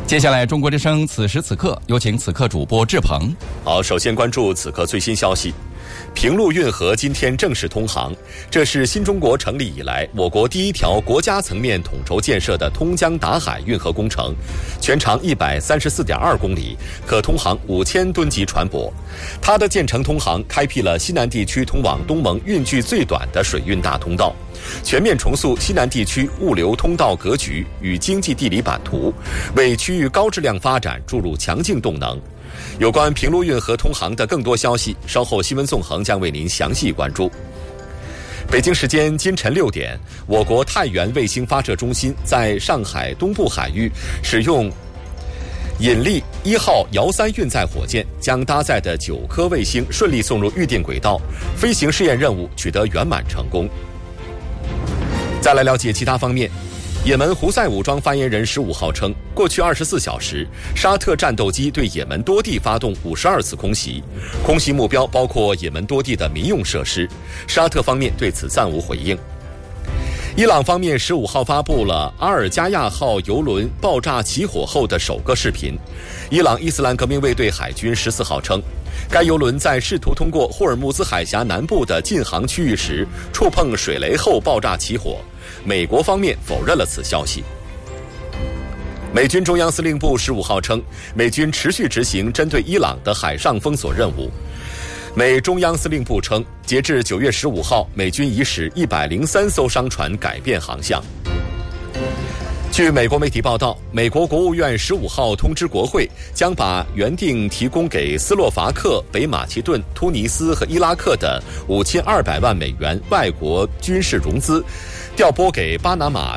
接下来，中国之声此时此刻有请此刻主播志鹏。 好，首先关注此刻最新消息。平陆运河今天正式通航，这是新中国成立以来我国第一条国家层面统筹建设的通江达海运河工程，全长134.2公里，可通航5000吨级船舶。它的建成通航开辟了西南地区通往东盟运距最短的水运大通道，全面重塑西南地区物流通道格局与经济地理版图，为区域高质量发展注入强劲动能。有关平陆运河通航的更多消息，稍后新闻纵横将为您详细关注。北京时间今晨6点，我国太原卫星发射中心在上海东部海域使用引力1号遥3运载火箭，将搭载的9颗卫星顺利送入预定轨道，飞行试验任务取得圆满成功。再来了解其他方面。也门胡塞武装发言人15号称，过去24小时，沙特战斗机对也门多地发动52次空袭，空袭目标包括也门多地的民用设施。沙特方面对此暂无回应。伊朗方面15号发布了阿尔加亚号油轮爆炸起火后的首个视频。伊朗伊斯兰革命卫队海军14号称，该油轮在试图通过霍尔木兹海峡南部的禁航区域时触碰水雷后爆炸起火。美国方面否认了此消息。美军中央司令部15号称，美军持续执行针对伊朗的海上封锁任务。美中央司令部称，截至9月15号，美军已使103艘商船改变航向。据美国媒体报道，美国国务院15号通知国会，将把原定提供给斯洛伐克、北马其顿、突尼斯和伊拉克的5200万美元外国军事融资，调拨给巴拿马